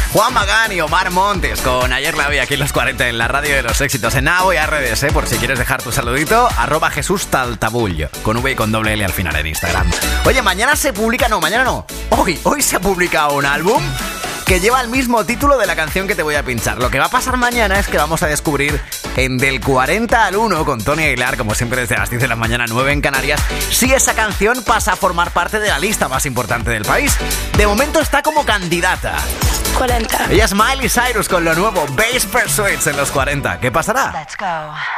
Juan Magán y Omar Montes con Ayer la vi aquí en los 40 en la radio de los éxitos. En nada voy a redes, por si quieres dejar tu saludito, @JesúsTaltabullo, con V y con doble L al final en Instagram. Oye, mañana se publica, no, mañana no, hoy se ha publicado un álbum que lleva el mismo título de la canción que te voy a pinchar. Lo que va a pasar mañana es que vamos a descubrir en Del 40 al 1 con Tony Aguilar, como siempre desde las 10 de la mañana, 9 en Canarias, si esa canción pasa a formar parte de la lista más importante del país. De momento está como candidata. 40. Ella es Miley Cyrus con lo nuevo Bass Pursuits en los 40. ¿Qué pasará? Let's go.